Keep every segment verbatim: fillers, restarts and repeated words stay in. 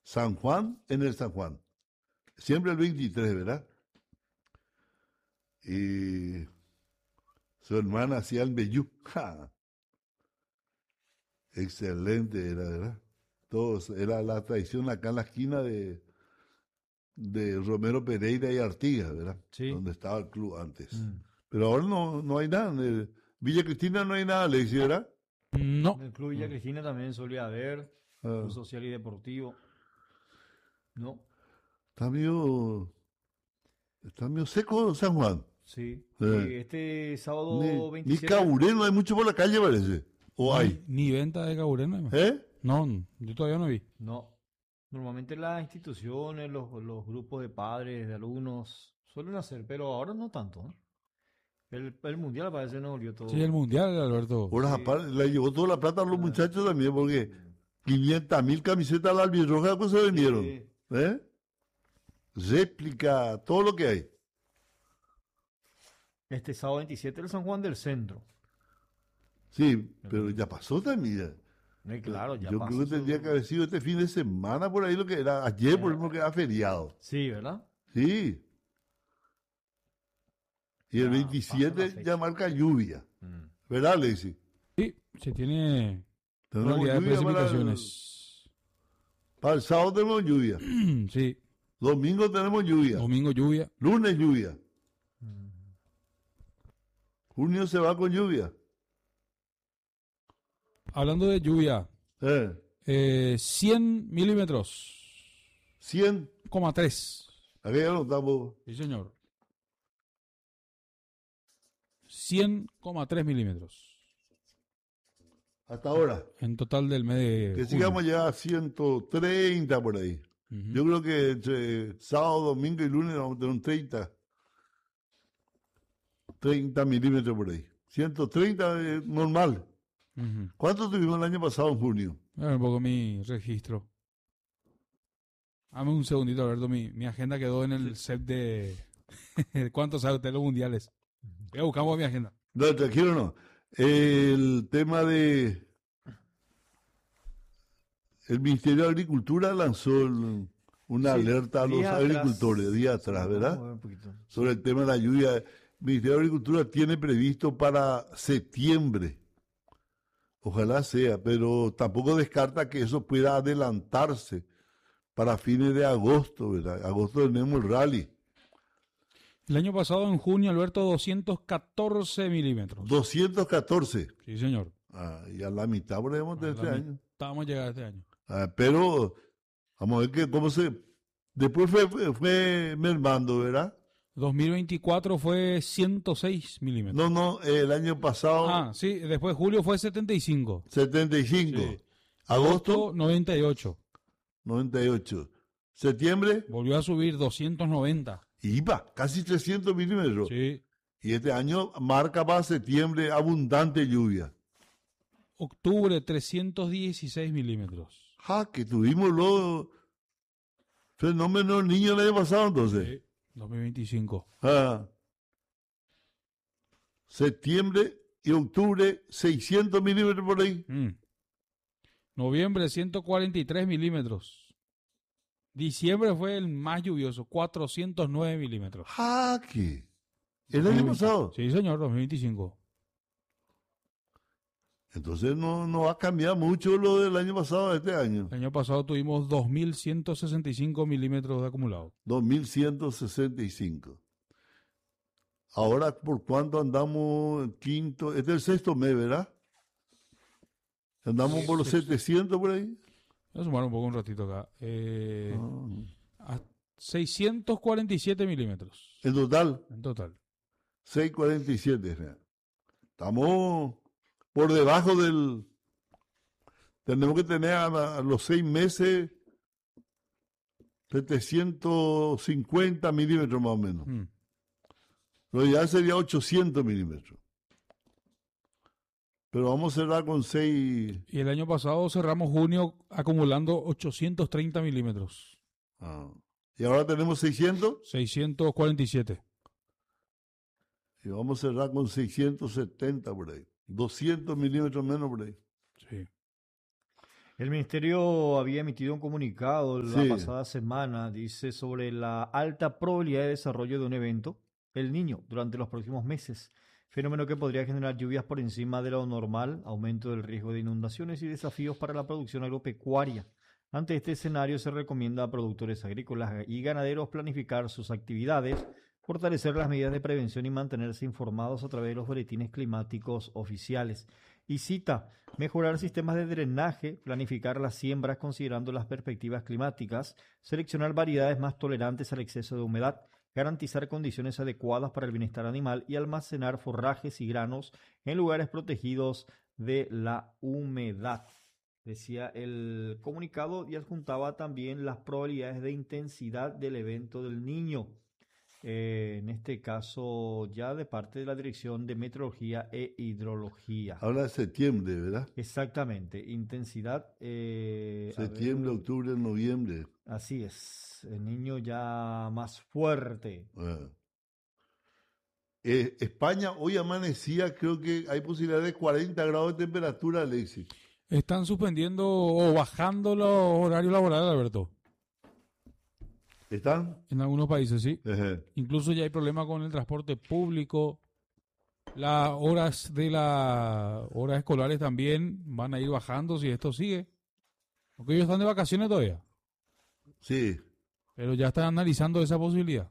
San Juan en el San Juan. Siempre el veintitrés, ¿verdad? Y su hermana hacía el vellú. ¡Ja! Excelente era, ¿verdad? Todos, era la tradición acá en la esquina de, de Romero Pereira y Artigas, ¿verdad? Sí. Donde estaba el club antes. Mm. Pero ahora no, no hay nada. En el Villa Cristina no hay nada, le dice, ¿verdad? No. En el Club Villa Cristina también solía haber, Ah, Club Social y Deportivo. No, está medio, está medio seco San Juan. sí. Eh. Y este sábado Ni, ni veintisiete. Caburé, no hay mucho por la calle, parece. ¿O hay? Ni, ni venta de cabureno. ¿Eh? No, yo todavía no vi. No. Normalmente las instituciones, los, los grupos de padres, de alumnos, suelen hacer, pero ahora no tanto. ¿eh? El, el mundial parece no volvió todo. Sí, el mundial, Alberto. Horas Sí. aparte, le llevó toda la plata a los Ah. muchachos también, porque quinientas mil camisetas a la albirroja pues se vendieron. Sí. ¿Eh? Réplica, todo lo que hay. Este sábado veintisiete el San Juan del Centro. Sí, pero ya pasó también. Eh, claro, ya Yo pasó creo que su- tendría que haber sido este fin de semana por ahí lo que era. Ayer, por ejemplo, que era feriado. Sí, ¿verdad? Sí. Y el Ya, veintisiete pasa la fecha. ya marca lluvia. Mm. ¿Verdad, Lexi? Sí, se tiene Tenemos probabilidad de lluvia para el, precipitaciones. para el sábado tenemos lluvia. Sí, Domingo tenemos lluvia. domingo lluvia. Lunes lluvia. Mm. Junio se va con lluvia. Hablando de lluvia, Eh, eh, cien milímetros, cien. coma tres. Aquí ya no estamos. Sí, señor. cien coma tres milímetros Hasta ahora. en total del mes de Que junio. sigamos ya a ciento treinta por ahí. Ujú. Yo creo que entre sábado, domingo y lunes vamos a tener un treinta. treinta milímetros por ahí. ciento treinta es normal. Ujú. ¿Cuánto tuvimos el año pasado en junio? A ver un poco mi registro. Dame un segundito, Alberto. Mi, mi agenda quedó en el set de... ¿Cuánto sabe usted de los mundiales? Voy a buscar mi agenda. No, tranquilo, no. El tema de... El Ministerio de Agricultura lanzó el- una Sí, alerta a los días atrás. agricultores, días atrás, Vamos a ¿verdad? ver un poquito. Sobre el tema de la lluvia. El Ministerio de Agricultura tiene previsto para septiembre. Ojalá sea, pero tampoco descarta que eso pueda adelantarse para fines de agosto, ¿verdad? Agosto tenemos el rally. El año pasado, en junio, Alberto, doscientos catorce milímetros. doscientos catorce. Sí, señor. Ah, y a la mitad podemos tener A este la año. Vamos a llegar este año. Ah, pero vamos a ver que cómo se... Después fue, fue, fue mermando, ¿verdad? dos mil veinticuatro fue ciento seis milímetros. No, no, el año pasado Ah, sí, después julio fue setenta y cinco. setenta y cinco. Sí. Agosto noventa y ocho. noventa y ocho. Septiembre Volvió a subir doscientos noventa. iba, casi trescientos milímetros. Sí. Y este año marca para septiembre abundante lluvia. Octubre, trescientos dieciséis milímetros. Ja, que tuvimos los fenómenos niños el año pasado entonces. Sí, dos mil veinticinco. Ah. Septiembre y octubre, seiscientos milímetros por ahí. Mm. Noviembre, ciento cuarenta y tres milímetros. Diciembre fue el más lluvioso, cuatrocientos nueve milímetros. Ja, que el año pasado. Sí, señor, dos mil veinticinco. Entonces no, no va a cambiar mucho lo del año pasado a este año. El año pasado tuvimos dos mil ciento sesenta y cinco milímetros de acumulado. dos mil ciento sesenta y cinco. Ahora, ¿por cuánto andamos? Quinto, este es el sexto mes, ¿verdad? Andamos por los setecientos por ahí. Voy a sumar un poco un ratito acá. Eh, Ah. a seiscientos cuarenta y siete milímetros En total, en total. seiscientos cuarenta y siete. Estamos por debajo del... Tenemos que tener a, a los seis meses setecientos cincuenta milímetros más o menos. Mm. Lo ideal sería ochocientos milímetros. Pero vamos a cerrar con seis... Y el año pasado cerramos junio acumulando ochocientos treinta milímetros. Ah. Y ahora tenemos seiscientos. seiscientos cuarenta y siete. Y vamos a cerrar con seiscientos setenta por ahí. doscientos milímetros menos por ahí. Sí. El ministerio había emitido un comunicado la Sí. pasada semana, dice, sobre la alta probabilidad de desarrollo de un evento, El Niño, durante los próximos meses, fenómeno que podría generar lluvias por encima de lo normal, aumento del riesgo de inundaciones y desafíos para la producción agropecuaria. Ante este escenario se recomienda a productores agrícolas y ganaderos planificar sus actividades, fortalecer las medidas de prevención y mantenerse informados a través de los boletines climáticos oficiales. Y cita, mejorar sistemas de drenaje, planificar las siembras considerando las perspectivas climáticas, seleccionar variedades más tolerantes al exceso de humedad, garantizar condiciones adecuadas para el bienestar animal y almacenar forrajes y granos en lugares protegidos de la humedad. Decía el comunicado y adjuntaba también las probabilidades de intensidad del evento del Niño. Eh, en este caso ya de parte de la Dirección de Meteorología e Hidrología. Habla de septiembre, ¿verdad? Exactamente, intensidad. Eh, a Septiembre, ver, octubre, noviembre. así es, el Niño ya más fuerte. Ah. Eh, España hoy amanecía, creo que hay posibilidad de cuarenta grados de temperatura, Alexis. Están suspendiendo o bajando los horarios laborales, Alberto. ¿Están? En algunos países, sí. Ajá. Incluso ya hay problemas con el transporte público. Las horas de las horas escolares también van a ir bajando si esto sigue. Porque ellos están de vacaciones todavía. Sí. Pero ya están analizando esa posibilidad.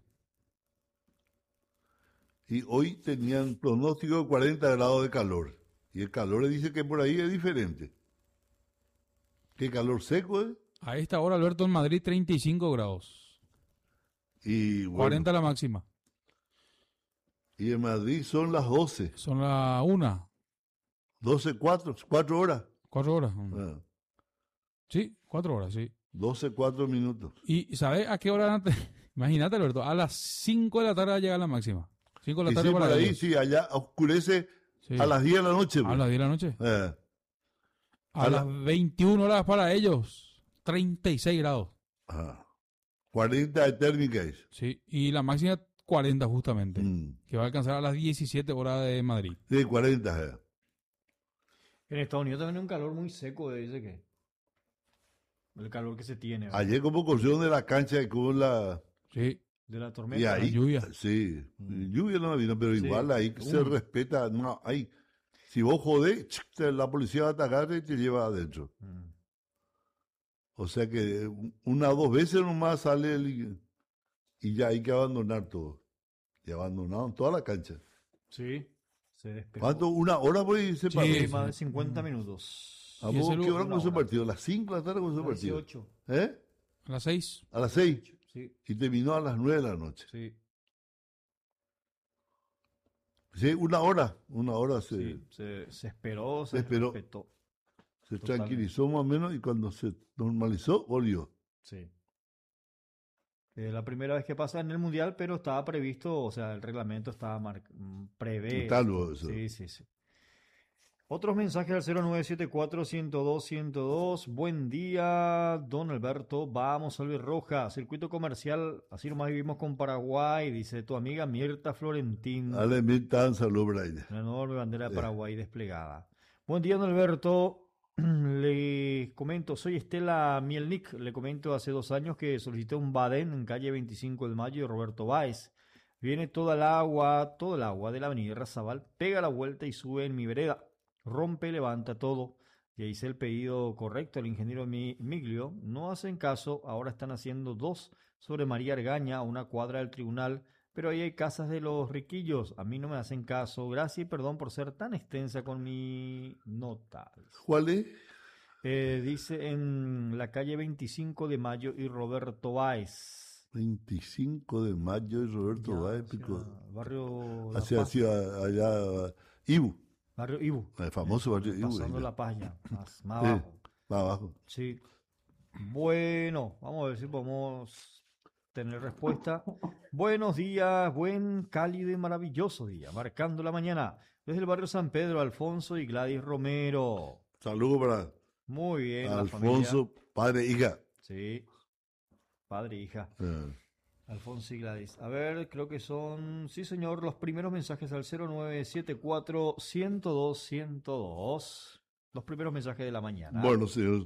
Y hoy tenían pronóstico de cuarenta grados de calor. Y el calor dice que por ahí es diferente. ¿Qué calor seco es? A esta hora, Alberto, en Madrid, treinta y cinco grados. Y bueno, cuarenta la máxima. y en Madrid son las doce. Son las una. doce, cuatro, cuatro horas. Cuatro horas. Ah, Sí, cuatro horas, sí. doce, cuatro minutos. ¿Y sabes a qué hora antes? Imagínate, Alberto, a las cinco de la tarde va a llegar la máxima. cinco de la Y tarde sí, por para ahí, ellos. sí, allá oscurece Sí. a las diez de la noche. A pues. las diez de la noche. Eh, A, A las la- veintiuna horas para ellos. treinta y seis grados. ah, cuarenta de térmica es. Sí. Y la máxima cuarenta justamente. Mm, Que va a alcanzar a las diecisiete horas de Madrid. sí, cuarenta. eh. En Estados Unidos también hay un calor muy seco, dice que. El calor que se tiene, ¿verdad? Ayer como corrieron de la cancha con la... Sí. De la Y tormenta. ahí, lluvia. sí, Mm. lluvia no vino, pero Sí, igual ahí se uh. respeta. No, ahí, si vos jodés, ch, te- la policía va a atacar y te lleva adentro. Mm. O sea que una o dos veces nomás sale el, y ya hay que abandonar todo. Y abandonaron toda la cancha. Sí, se despegó. ¿Cuánto? ¿Una hora por ahí se Sí, paró? Sí, sí. más de cincuenta minutos. ¿A Y vos ese qué lu- hora una comenzó el hora. partido? ¿A las cinco de la tarde comenzó el partido? dieciocho. ¿Eh? A las seis. A las seis. Sí, Y terminó a las nueve de la noche. sí, Sí, una hora. Una hora se, sí. Se, se esperó, se Se esperó. respetó. se Totalmente. tranquilizó más o menos y cuando se normalizó, volvió. Sí. Eh, la primera vez que pasa en el Mundial, pero estaba previsto, o sea, el reglamento estaba mar- mm, prevé. Está esto. luego eso. Sí, sí, sí. Otros mensajes al cero nueve siete cuatro, uno cero dos, uno cero dos. Buen día, don Alberto. Vamos a Luis Roja, circuito comercial. Así nomás vivimos con Paraguay, dice tu amiga Mirta Florentín. Dale mil tan salud por ahí. Una enorme bandera de Sí. Paraguay desplegada. Buen día, don Alberto. Le comento, soy Estela Mielnik. Le comento hace dos años que solicité un badén en calle veinticinco de mayo de Roberto Báez. Viene toda el agua, todo el agua de la avenida Razabal, pega la vuelta y sube en mi vereda. Rompe, levanta todo. Ya hice el pedido correcto al ingeniero Mi- Miglio. No hacen caso, ahora están haciendo dos sobre María Argaña, a una cuadra del tribunal. Pero ahí hay casas de los riquillos. A mí no me hacen caso. Gracias y perdón por ser tan extensa con mi nota. ¿Cuál es? Eh, dice en la calle veinticinco de mayo y Roberto Báez. veinticinco de mayo y Roberto Ya, Báez hacia Pico. barrio La Hacia, Paz. hacia allá, Ibu, Barrio Ibu. el famoso barrio Ibu. Pasando ahí, La Paz ya. Más, más Sí. abajo. más abajo. Sí. Bueno, vamos a ver si podemos tener respuesta. Buenos días, buen, cálido y maravilloso día. Marcando la mañana. Desde el barrio San Pedro, Alfonso y Gladys Romero. Saludos para Muy bien, la familia. Alfonso, padre e hija. Sí. Padre e hija. Eh, Alfonso y Gladys. A ver, creo que son, sí señor, los primeros mensajes al cero nueve siete cuatro, uno cero dos, uno cero dos. Los primeros mensajes de la mañana. Bueno, señor.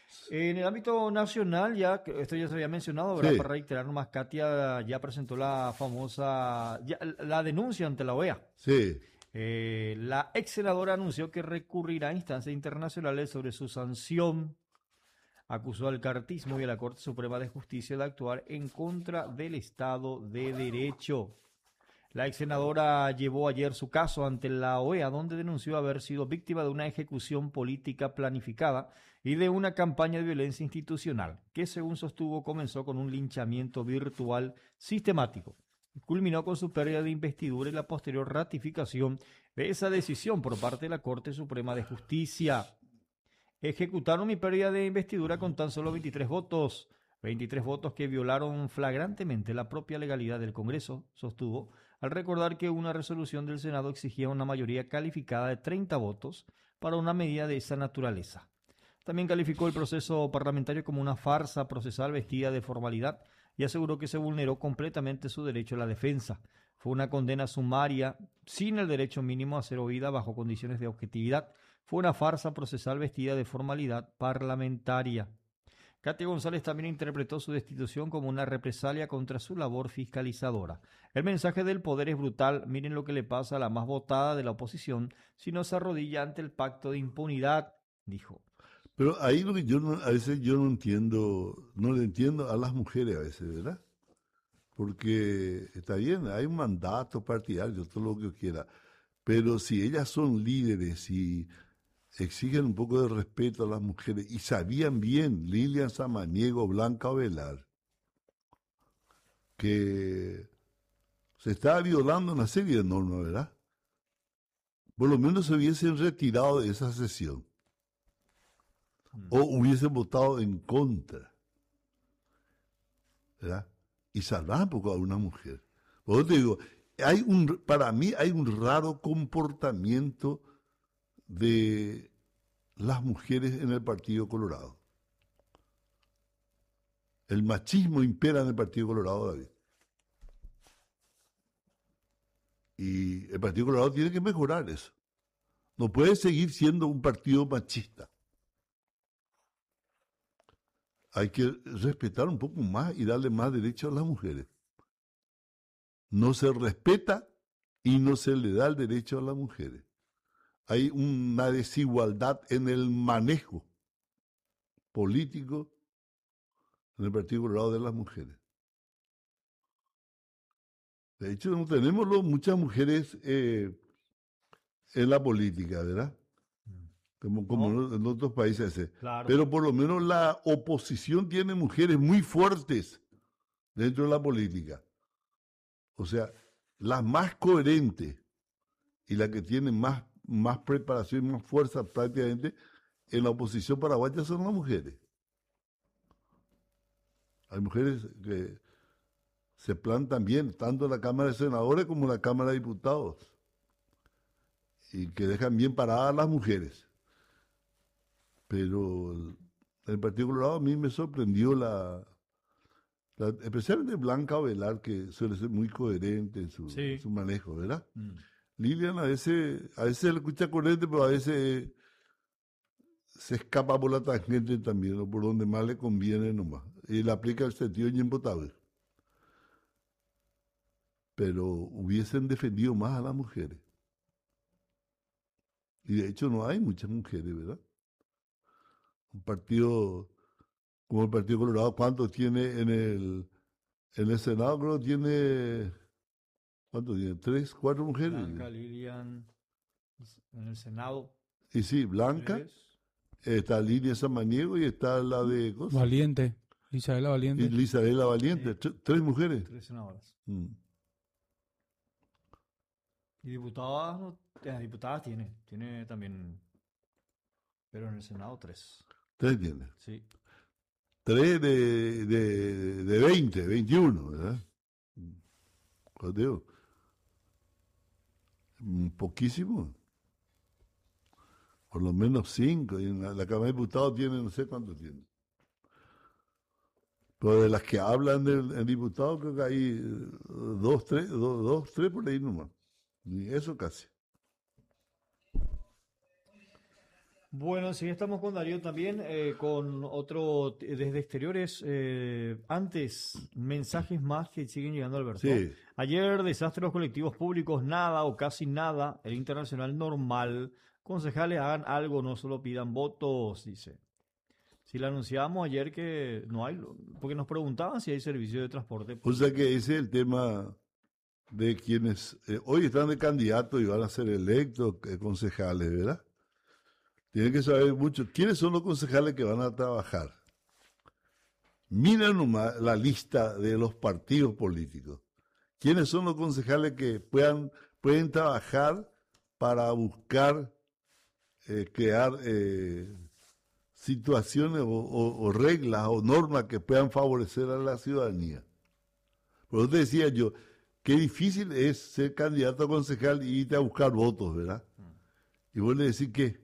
En el ámbito nacional, ya, que esto ya se había mencionado, ¿verdad? Sí. Para reiterar nomás, Katia ya presentó la famosa, ya, la denuncia ante la O E A. Sí. Eh, la ex senadora anunció que recurrirá a instancias internacionales sobre su sanción. Acusó al cartismo y a la Corte Suprema de Justicia de actuar en contra del Estado de Derecho. La ex senadora llevó ayer su caso ante la O E A, donde denunció haber sido víctima de una ejecución política planificada y de una campaña de violencia institucional, que según sostuvo comenzó con un linchamiento virtual sistemático. Culminó con su pérdida de investidura y la posterior ratificación de esa decisión por parte de la Corte Suprema de Justicia. Ejecutaron mi pérdida de investidura con tan solo veintitrés votos, veintitrés votos que violaron flagrantemente la propia legalidad del Congreso, sostuvo, al recordar que una resolución del Senado exigía una mayoría calificada de treinta votos para una medida de esa naturaleza. También calificó el proceso parlamentario como una farsa procesal vestida de formalidad y aseguró que se vulneró completamente su derecho a la defensa. Fue una condena sumaria sin el derecho mínimo a ser oída bajo condiciones de objetividad. Fue una farsa procesal vestida de formalidad parlamentaria. Katia González también interpretó su destitución como una represalia contra su labor fiscalizadora. El mensaje del poder es brutal. Miren lo que le pasa a la más votada de la oposición si no se arrodilla ante el pacto de impunidad, dijo. Pero ahí lo que yo no, a veces yo no entiendo, no le entiendo a las mujeres a veces, ¿verdad? Porque está bien, hay un mandato partidario, todo lo que quiera, pero si ellas son líderes y exigen un poco de respeto a las mujeres, y sabían bien, Lilian Samaniego, Blanca Ovelar, que se estaba violando una serie de normas, ¿verdad? Por lo menos se hubiesen retirado de esa sesión. O hubiesen votado en contra, ¿verdad? Y salvar un poco a una mujer. Por eso te digo, hay un, para mí hay un raro comportamiento de las mujeres en el Partido Colorado. El machismo impera en el Partido Colorado, David. Y el Partido Colorado tiene que mejorar eso. No puede seguir siendo un partido machista. Hay que respetar un poco más y darle más derechos a las mujeres. No se respeta y no se le da el derecho a las mujeres. Hay una desigualdad en el manejo político en el Partido Colorado de las mujeres. De hecho, no tenemos muchas mujeres eh, en la política, ¿verdad? Como, como No. en otros países. Claro. Pero por lo menos la oposición tiene mujeres muy fuertes dentro de la política. O sea, las más coherentes y las que tienen más, más preparación y más fuerza prácticamente en la oposición paraguaya son las mujeres. Hay mujeres que se plantan bien, tanto en la Cámara de Senadores como en la Cámara de Diputados, y que dejan bien paradas a las mujeres. Pero en el Partido Colorado a mí me sorprendió la, la especialmente Blanca Ovelar, que suele ser muy coherente en su, Sí. en su manejo, ¿verdad? Mm. Lilian a veces, a veces se le escucha coherente, pero a veces se escapa por la tangente también, o por donde más le conviene nomás. Y le aplica el sentido inimputable. Pero hubiesen defendido más a las mujeres. Y de hecho no hay muchas mujeres, ¿verdad? Un partido como el Partido Colorado, ¿cuánto tiene en el, en el Senado? Creo que tiene, ¿cuánto tiene? ¿Tres, cuatro mujeres? Blanca, Lilian, en el Senado. Y sí, Blanca, Tres. está Lidia Samaniego y está la de... ¿cómo se llama? Valiente. Isabela Y Valiente. Lisabela Valiente, Sí. tre- tres mujeres. Tres senadoras. Mm. Y diputadas, no, eh, diputadas tiene, tiene también, pero en el Senado tres. Tres tiene. Sí. Tres de, de, de veinte, veintiuno, ¿verdad? Jodeo. Mm, Poquísimo. Por lo menos cinco. Y en la, la Cámara de Diputados tiene, no sé cuánto tiene. Pero de las que hablan del el diputado, creo que hay eh, dos, tres, dos, dos, tres por ahí nomás. Ni eso casi. Bueno, sí, estamos con Darío también, eh, con otro t- desde exteriores. Eh, antes, mensajes más que siguen llegando, Alberto. Sí. Ayer, desastre en los colectivos públicos, nada o casi nada. El internacional normal. Concejales, hagan algo, no solo pidan votos, dice. Si le anunciábamos ayer que no hay, porque nos preguntaban si hay servicio de transporte. O sea que ese es el tema de quienes eh, hoy están de candidatos y van a ser electos eh, concejales, ¿verdad? Tienen que saber mucho quiénes son los concejales que van a trabajar. Mira nomás la lista de los partidos políticos. ¿Quiénes son los concejales que puedan, pueden trabajar para buscar eh, crear eh, situaciones o, o- o reglas o normas que puedan favorecer a la ciudadanía? Por eso te decía yo, qué difícil es ser candidato a concejal y irte a buscar votos, ¿verdad? Y vos le decís que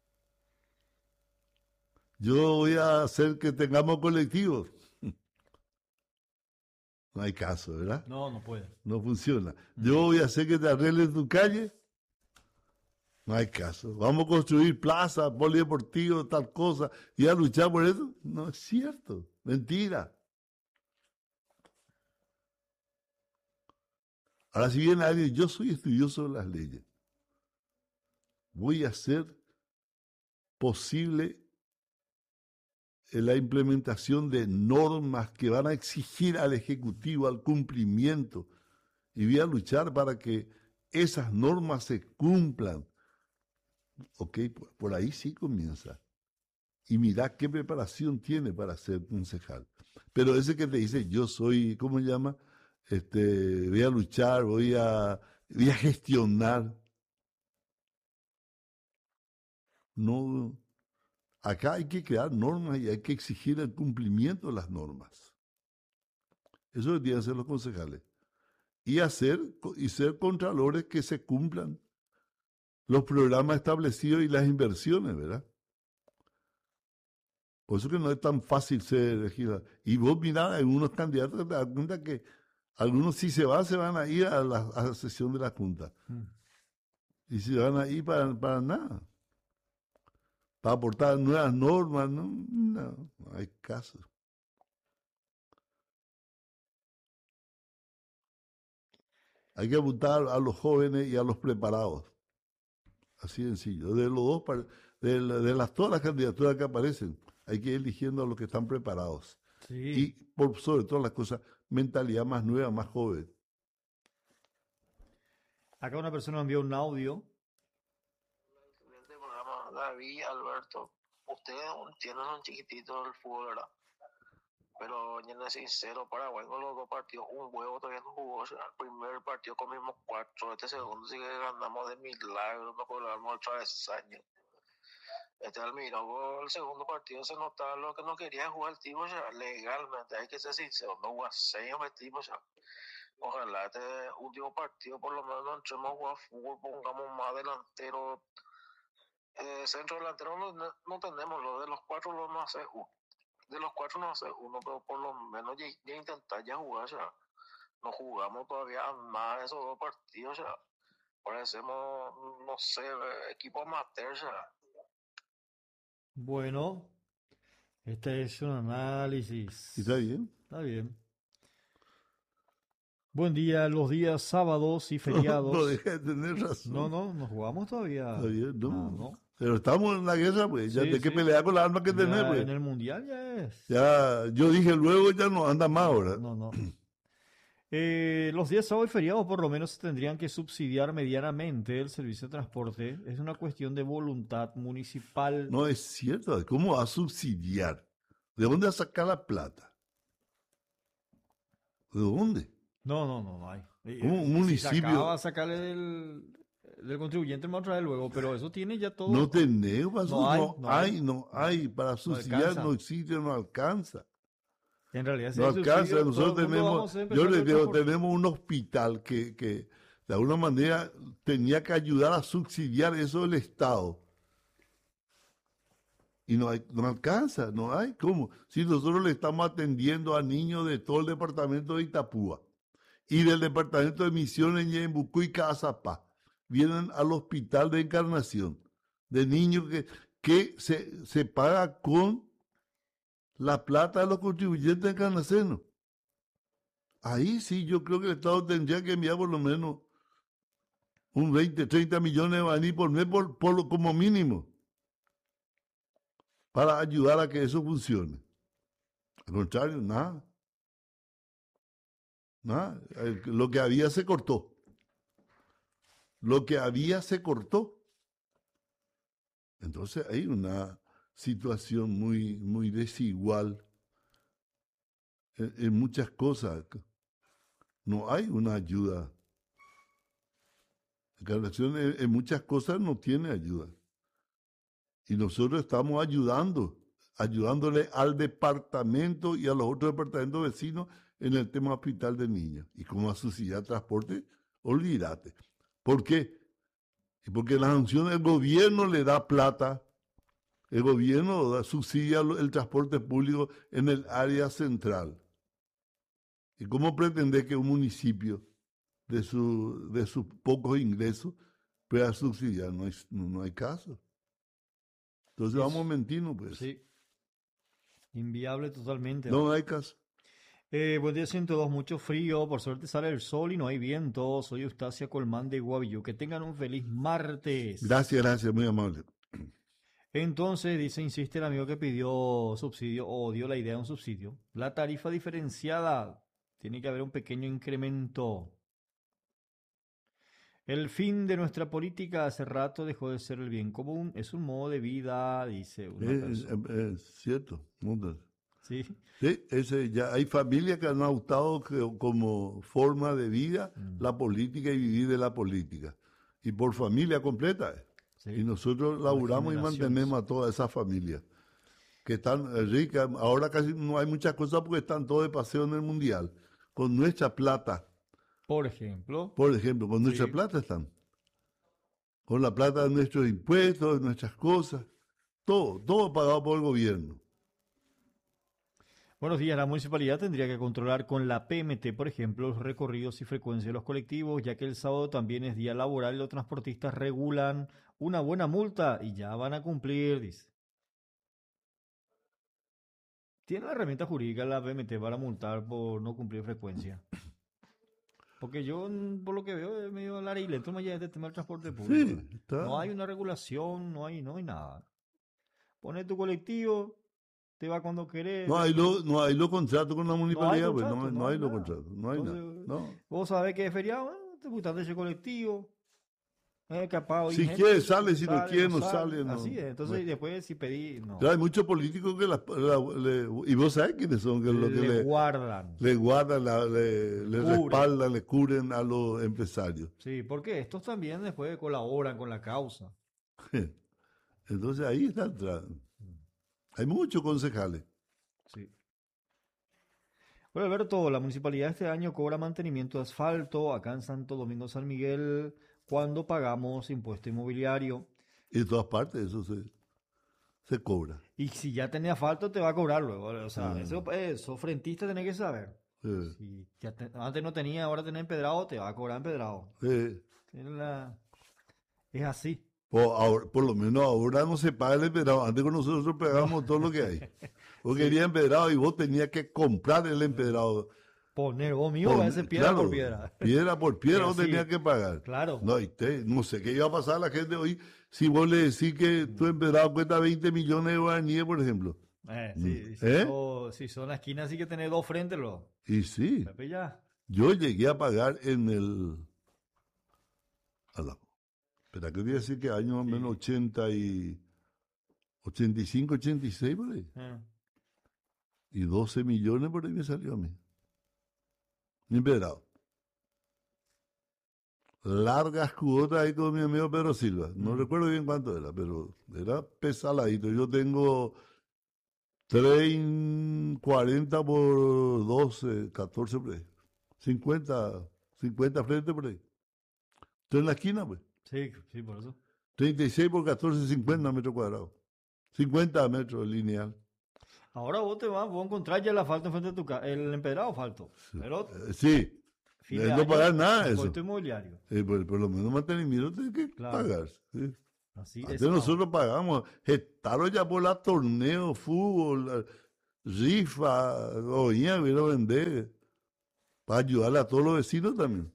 yo voy a hacer que tengamos colectivos. No hay caso, ¿verdad? No, no puede. No funciona. Yo voy a hacer que te arregles tu calle. No hay caso. Vamos a construir plazas, polideportivos, tal cosa, y a luchar por eso. No es cierto. Mentira. Ahora, si viene alguien, yo soy estudioso de las leyes. Voy a hacer posible la implementación de normas que van a exigir al Ejecutivo, al cumplimiento, y voy a luchar para que esas normas se cumplan. Ok, por, por ahí sí comienza. Y mira qué preparación tiene para ser concejal. Pero ese que te dice, yo soy, ¿cómo se llama? Este, voy a luchar, voy a, voy a gestionar. No, acá hay que crear normas y hay que exigir el cumplimiento de las normas. Eso es lo que tienen que hacer los concejales. Y hacer y ser contralores que se cumplan los programas establecidos y las inversiones, ¿verdad? Por eso que no es tan fácil ser elegido. Y vos mirá, algunos candidatos te das cuenta que algunos si se van, se van a ir a la, a la sesión de la Junta. Mm. Y se van a ir para, para nada. Para aportar nuevas normas, no, no, no hay caso. Hay que apuntar a los jóvenes y a los preparados. Así de sencillo. De los dos, par- de, la- de las todas las candidaturas que aparecen, hay que ir eligiendo a los que están preparados. Sí. Y por sobre todas las cosas, mentalidad más nueva, más joven. Acá una persona me envió un audio. Excelente programa, David, Alberto. Ustedes tienen un chiquitito del fútbol, ¿verdad? Pero yendo sincero, Paraguay con los dos partidos, un huevo todavía no jugó. O sea, el primer partido comimos cuatro, este segundo sí que ganamos de milagro, no colgamos el travesaño. Este Almirón, el segundo partido se notaba lo que no quería jugar el tipo, o sea, legalmente, hay que ser sincero, no hubo seis metimos, o sea, ojalá este último partido por lo menos entremos a jugar fútbol, pongamos más delanteros. Eh, centro delantero no, no, no tenemos, lo de los cuatro lo no hace uno. De los cuatro no hace uno, pero por lo menos ya, ya intentar ya jugar, o sea, no jugamos todavía más esos dos partidos, o sea, parecemos, no sé, equipo amateur, o sea. Bueno, este es un análisis. ¿Y está bien? Está bien. Buen día, los días sábados y feriados. No, no deja de tener razón. No, no, no jugamos todavía. Está bien, no. Ah, no. Pero estamos en la guerra, pues. Ya Sí, hay que sí. pelear con las armas que Ya tenemos, pues. en el mundial ya es. Ya, yo dije luego, ya no anda más ahora. No, no. Eh, los días sábados y feriados por lo menos se tendrían que subsidiar medianamente el servicio de transporte. Es una cuestión de voluntad municipal. No es cierto. ¿Cómo va a subsidiar? ¿De dónde va a sacar la plata? ¿De dónde? No, no, no, no hay. Eh, ¿Cómo un si municipio? sacaba, a sacarle del, del contribuyente, me trae luego, pero eso tiene ya todo. No tenemos, para No su- hay, no no hay, hay. no hay. Para subsidiar alcanza. no existe, no alcanza. En realidad, si No hay alcanza. subsidio, todo Nosotros el mundo vamos tenemos, a empezar yo a les hacer digo, transporte. tenemos un hospital que, que de alguna manera tenía que ayudar a subsidiar eso del Estado. Y no, hay, no alcanza, no hay. ¿Cómo? Si nosotros le estamos atendiendo a niños de todo el departamento de Itapúa y del departamento de Misiones, Ñembucú y Cazapá, vienen al hospital de Encarnación, de niños que, que se, se paga con la plata de los contribuyentes de Canaceno. Ahí sí yo creo que el Estado tendría que enviar por lo menos un veinte, treinta millones de guaraní por mes por, por lo, como mínimo, para ayudar a que eso funcione. Al contrario, nada. Nada. Lo que había se cortó. Lo que había se cortó. Entonces hay una situación muy, muy desigual en, en muchas cosas. No hay una ayuda. En, en muchas cosas no tiene ayuda. Y nosotros estamos ayudando, ayudándole al departamento y a los otros departamentos vecinos en el tema hospital de niños. Y como a su silla de transporte, olvídate. ¿Por qué? Porque la sanción del gobierno le da plata. El gobierno da, subsidia el transporte público en el área central. ¿Y cómo pretende que un municipio de, su, de sus pocos ingresos pueda subsidiar? No hay, no, no hay caso. Entonces vamos a mentirnos, pues. Sí. Inviable totalmente. No, no hay caso. Eh, buen día ciento dos, mucho frío, por suerte sale el sol y no hay viento. Soy Eustacia Colmán de Guavillo. Que tengan un feliz martes. Gracias, gracias, muy amable. Entonces, dice, insiste el amigo que pidió subsidio o dio la idea de un subsidio. La tarifa diferenciada, tiene que haber un pequeño incremento. El fin de nuestra política hace rato dejó de ser el bien común. Es un modo de vida, dice una Es, persona. es cierto. Sí. Sí, ese, ya hay familias que han adoptado que, como forma de vida mm. la política y vivir de la política. Y por familia completa. Sí. Y nosotros laburamos y mantenemos a todas esas familias que están ricas. Ahora casi no hay muchas cosas porque están todos de paseo en el mundial. Con nuestra plata. Por ejemplo. Por ejemplo, con nuestra sí. plata están. Con la plata de nuestros impuestos, de nuestras cosas. Todo, todo pagado por el gobierno. Buenos días. La municipalidad tendría que controlar con la P M T, por ejemplo, los recorridos y frecuencia de los colectivos, ya que el sábado también es día laboral y los transportistas regulan una buena multa y ya van a cumplir, dice. ¿Tiene la herramienta jurídica la P M T para multar por no cumplir frecuencia? Porque yo, por lo que veo, es medio larguilento más allá de este tema del transporte público. Sí, no hay una regulación, no hay, no hay nada. Pone tu colectivo, te va cuando querés. No hay lo, no hay los contratos con la municipalidad, pues, no, no, no hay los contratos, no hay Entonces, nada. No. Vos sabés que es feriado, ¿eh? Te gustan de ese colectivo. Eh, capaz, si quiere sale, si no quiere no sale. No. Así es, entonces bueno. Después si pedí, no. Claro, hay muchos políticos que la, la, le, y vos sabés quiénes son, que lo que le, le guardan. Le guardan, la, le, le respaldan, le cubren a los empresarios. Sí, porque estos también después colaboran con la causa. Entonces ahí está atrás. Hay muchos concejales. Sí. Bueno, Alberto, la municipalidad este año cobra mantenimiento de asfalto acá en Santo Domingo San Miguel cuando pagamos impuesto inmobiliario. Y en todas partes eso se, se cobra. Y si ya tenés asfalto te va a cobrar luego. O sea, ah. eso, eso frentista tenés que saber. Sí. Si ya te, antes no tenía, ahora tenés empedrado, te va a cobrar empedrado. Sí. La, es así. Por, ahora, por lo menos ahora no se paga el empedrado. Antes con nosotros pagamos todo lo que hay. Vos sí. querías empedrado y vos tenías que comprar el empedrado. Poner vos mismo, a ese piedra claro, por piedra. Piedra por piedra vos tenías que pagar. Claro. No, y te, no sé qué iba a pasar a la gente hoy si vos le decís que tu empedrado cuesta veinte millones de guaraníes, por ejemplo. Eh, sí, si, ¿Eh? son, si son las esquinas, sí que tenés dos frentes. Lo... Y sí. Ya. Yo llegué a pagar en el... A la... Espera, que voy a decir que año más o menos ochenta y... ochenta y cinco, ochenta y seis por ahí. Eh. Y doce millones por ahí me salió a mí. Empedrado. Largas cuotas ahí con mi amigo Pedro Silva. No mm. recuerdo bien cuánto era, pero era pesadito. Yo tengo treinta, cuarenta por doce, catorce por ahí. cincuenta, cincuenta frente por ahí. Estoy en la esquina, pues. Sí, sí, por eso. treinta y seis por catorce, cincuenta metros cuadrados. cincuenta metros lineal. Ahora vos te vas, vos a encontrar ya el asfalto enfrente de tu casa, el empedrado asfalto. Pero, eh, sí, no pagar nada eso. Impuesto inmobiliario. Eh, por, por lo menos mantenimiento tienes que claro. pagar. ¿Sí? Así es. Antes nosotros pagamos, gestaron ya por la torneo, fútbol, rifa, oía, vino a vender, para ayudarle a todos los vecinos también.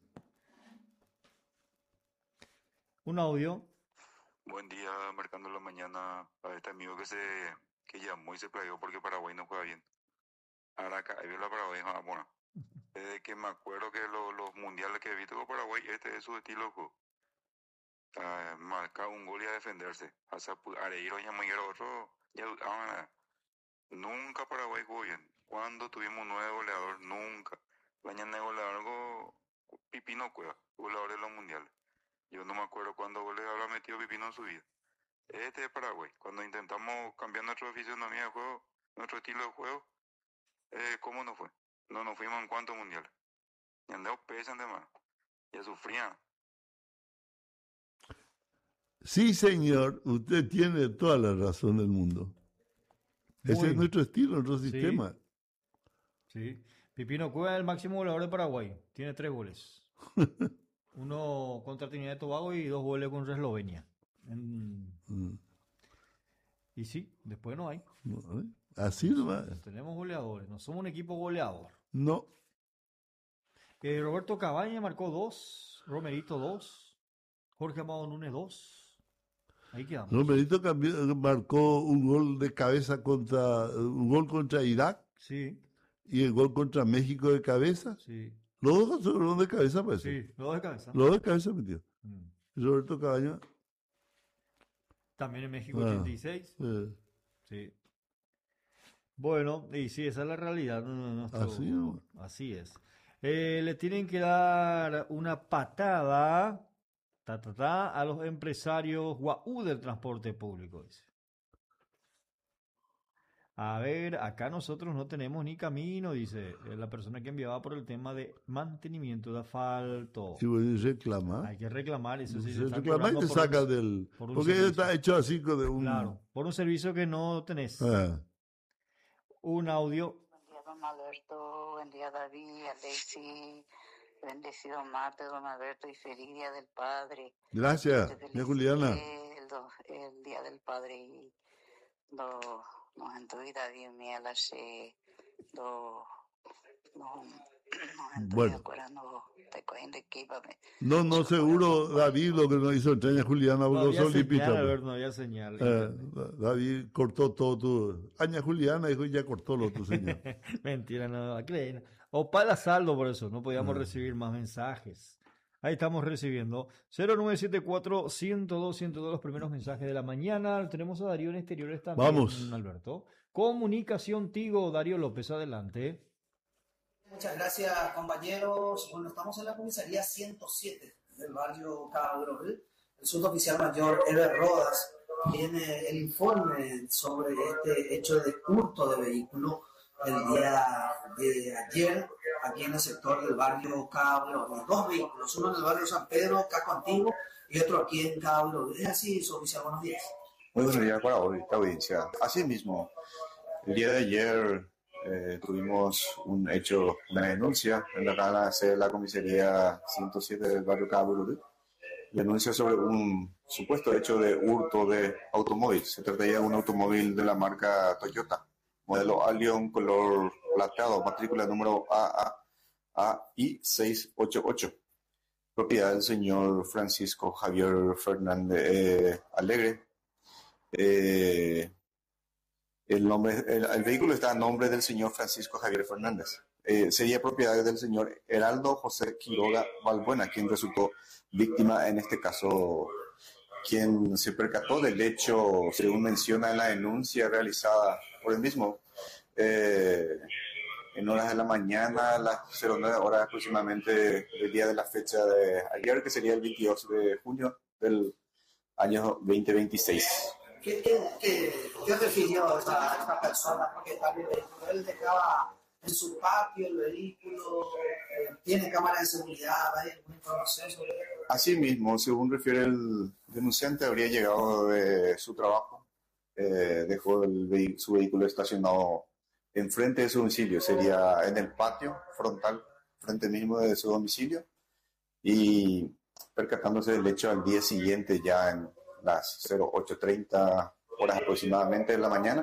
Un audio. Buen día, marcando la mañana a este amigo que se que llamó y se plagió porque Paraguay no juega bien. Ahora acá, ahí veo la Paraguay, ah, bueno. Desde que me acuerdo que lo, los mundiales que he visto con Paraguay, este es su estilo de juego. Uh, marcar un gol y a defenderse. Hasta Areiro y Amoyero otro. Ya, ah, nunca Paraguay jugó bien. Cuando tuvimos un nuevo goleador, nunca. Mañana el goleador algo Pipino Cueva, goleador de los mundiales. Yo no me acuerdo cuándo goles habrá metido Pipino en su vida. Este es Paraguay. Cuando intentamos cambiar nuestra fisonomía de juego, nuestro estilo de juego, eh, ¿cómo no fue? No nos fuimos en cuantos mundiales. Y andamos pesan de más. Ya sufrían. Sí, señor, usted tiene toda la razón del mundo. Ese Muy es nuestro estilo, nuestro sistema. Sí. Pipino Cueva es el máximo goleador de Paraguay. Tiene tres goles. Uno contra Trinidad y Tobago y dos goles contra Eslovenia. En... Mm. Y sí, después no hay. No, ¿eh? Así nomás. Tenemos goleadores, no somos un equipo goleador. No. Eh, Roberto Cabaña marcó dos, Romerito dos, Jorge Amado Núñez dos. Ahí quedamos. Romerito cambió, marcó un gol de cabeza contra, un gol contra Irak Sí, y el gol contra México de cabeza. sí, Los dos son de cabeza, pues. sí, los dos de cabeza. Los dos de cabeza metió. Mm. Roberto Cabaña. También en México Ah. ochenta y seis. eh, Sí. Bueno, y sí, esa es la realidad. No, no, nuestro- Así, ¿no? así es. Eh, le tienen que dar una patada ta, ta, ta, a los empresarios guau del transporte público, dice. A ver, acá nosotros no tenemos ni camino, dice eh, la persona que enviaba por el tema de mantenimiento de asfalto. si vos reclamás, Hay que reclamar eso. Sí, se se están reclamás y cobrando te por saca un- del... por un Porque servicio. está hecho así con de un... Claro, por un servicio que no tenés. Ah, Un audio. Buen día, don Alberto. Buen día, David, Alexi. Bendecido martes, don Alberto, y feliz Día del Padre. gracias, Te mi Juliana. felicité El, do- el Día del Padre y do, nos entui David mía la se do no nos entui Bueno. acordando te cogen de equipa. No, no, seguro David lo que nos hizo entraña Juliana, No porque había son señal, limpitas. Alberto, no había señal. Eh, David cortó todo tu... Aña Juliana dijo, ya cortó lo tu señor. Mentira, no, aquí le- O para saldo por eso, no podíamos Ah. recibir más mensajes. Ahí estamos recibiendo. cero nueve siete cuatro, ciento dos, ciento dos, los primeros mensajes de la mañana. Tenemos a Darío en exteriores también, Vamos. Alberto. Comunicación Tigo, Darío López, adelante. Muchas gracias, compañeros. Bueno, estamos en la comisaría ciento siete del barrio Cabrol. El suboficial mayor Eber Rodas tiene el informe sobre este hecho de hurto de vehículo el día de ayer aquí en el sector del barrio Cabrol. Dos vehículos, uno en el barrio San Pedro, Casco Antiguo, y otro aquí en Cabrol. Es así, suboficial, buenos días. Muy buenos días para hoy, esta audiencia. Asimismo, el día de ayer eh, tuvimos un hecho, una denuncia en la cara de la comisaría ciento siete del barrio Cabrol. Denuncia sobre un supuesto hecho de hurto de automóvil. Se trataría de un automóvil de la marca Toyota, modelo Allion, color plateado, matrícula número A A I seiscientos ochenta y ocho. Propiedad del señor Francisco Javier Fernández eh, Alegre. Eh, el, nombre, el, el vehículo está a nombre del señor Francisco Javier Fernández. Eh, sería propiedad del señor Heraldo José Quiroga Balbuena, quien resultó víctima en este caso, quien se percató del hecho, según menciona en la denuncia realizada por el mismo, eh, en horas de la mañana, a las cero nueve horas aproximadamente del día de la fecha de ayer, que sería el veintidós de junio del año veinte veintiséis. ¿Qué, qué, qué, qué refirió esta, esta persona? Porque también él dejaba en su patio el vehículo, eh, tiene cámara de seguridad, hay alguna información sobre eso. Asimismo, según refiere el denunciante, habría llegado de su trabajo, eh, dejó el vehi- su vehículo estacionado enfrente de su domicilio, sería en el patio frontal, frente mismo de su domicilio, y percatándose del hecho al día siguiente, ya en las cero ocho treinta horas aproximadamente de la mañana,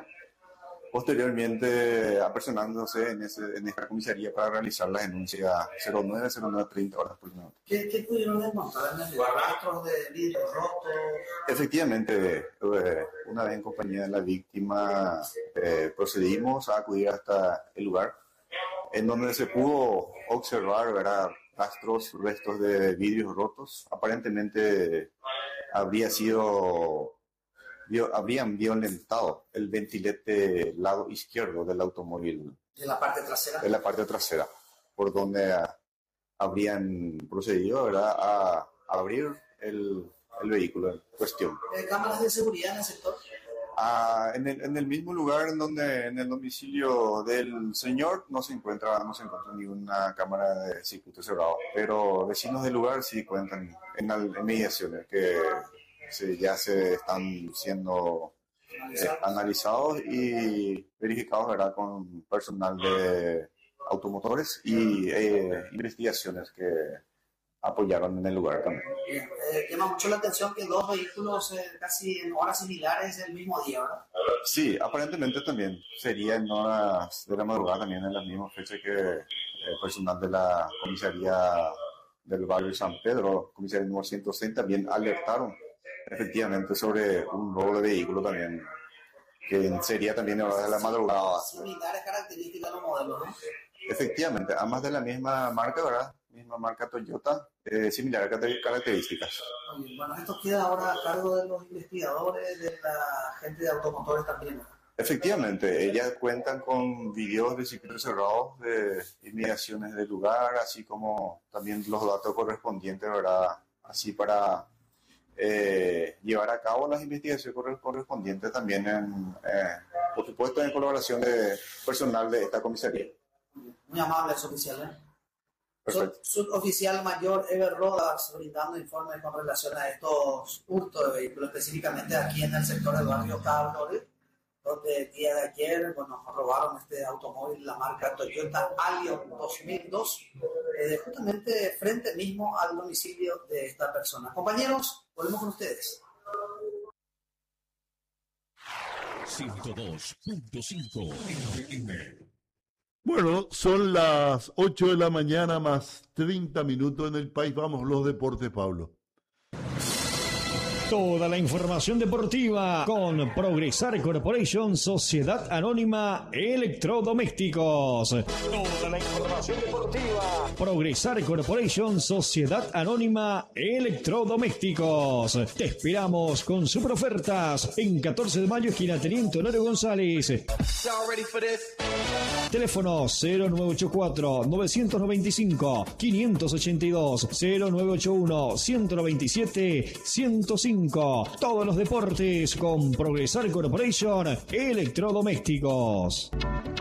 posteriormente apersonándose en, ese, en esta comisaría para realizar la denuncia cero nueve, cero nueve treinta horas aproximadamente. ¿Qué, qué pudieron encontrar en el lugar? ¿Rastros de vidrio roto? Efectivamente, eh, una vez en compañía de la víctima eh, procedimos a acudir hasta el lugar, en donde se pudo observar, ¿verdad?, rastros, restos de vidrios rotos. Aparentemente habría sido, vio, habrían violentado el ventilete lado izquierdo del automóvil. ¿De la parte trasera? De la parte trasera, por donde a, habrían procedido, ¿verdad?, a, a abrir el, el vehículo en cuestión. ¿Cámaras de seguridad en el sector? Ah, en, el, en el mismo lugar en donde en el domicilio del señor no se encuentra, no se encontró ninguna cámara de circuito cerrado, pero vecinos del lugar sí cuentan en, en mediaciones que sí, ya se están siendo eh, analizados y verificados, ¿verdad?, con personal de automotores y eh, investigaciones que apoyaron en el lugar también. Bien. Eh, llama mucho la atención que dos vehículos eh, casi en horas similares el mismo día, ¿verdad? Sí, aparentemente también sería en horas de la madrugada, también en la misma fecha que el personal de la comisaría del barrio San Pedro, comisaría número ciento seis, también alertaron efectivamente sobre un robo de vehículo también, que sería también en horas de la madrugada. Similares características los modelos, ¿no? Efectivamente, ambas de la misma marca, ¿verdad? Misma marca Toyota, eh, similares características. Muy bien. Bueno, esto queda ahora a cargo de los investigadores, de la gente de automotores también, ¿verdad? Efectivamente, ellas cuentan con videos de circuitos cerrados, de inmediaciones del lugar, así como también los datos correspondientes, ¿verdad? Así para eh, llevar a cabo las investigaciones correspondientes también, en, eh, por supuesto, en colaboración de personal de esta comisaría. Muy amable, oficial, ¿eh? Perfecto. Suboficial mayor Ever Rodas brindando informes con relación a estos hurtos de vehículos, específicamente aquí en el sector del barrio Cabo, donde el día de ayer, bueno, robaron este automóvil, la marca Toyota Allion dos mil dos, eh, justamente frente mismo al domicilio de esta persona. Compañeros, volvemos con ustedes. ciento dos punto cinco F M. Bueno, son las ocho de la mañana más treinta minutos en el país. Vamos, los deportes, Pablo. Toda la información deportiva con Progresar Corporation, Sociedad Anónima Electrodomésticos. Toda la información deportiva. Progresar Corporation, Sociedad Anónima Electrodomésticos. Te esperamos con super ofertas en catorce de mayo, esquina Teniente Honorio González. Teléfono cero nueve ocho cuatro, nueve nueve cinco, cinco ocho dos, cero nueve ocho uno, uno nueve siete, ciento cinco. Todos los deportes con Progresar Corporation Electrodomésticos.